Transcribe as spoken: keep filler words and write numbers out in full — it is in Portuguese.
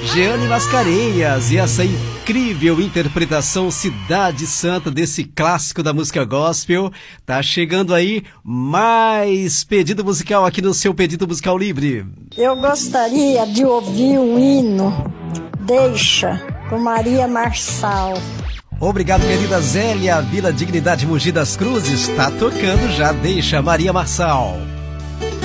Jeane Mascarenhas e essa incrível interpretação Cidade Santa desse clássico da música gospel. Tá chegando aí mais pedido musical aqui no seu Pedido Musical Livre. Eu gostaria de ouvir um hino, Deixa, com Maria Marçal. Obrigado, querida Zélia. Vila Dignidade, Mogi das Cruzes, tá tocando já Deixa, Maria Marçal.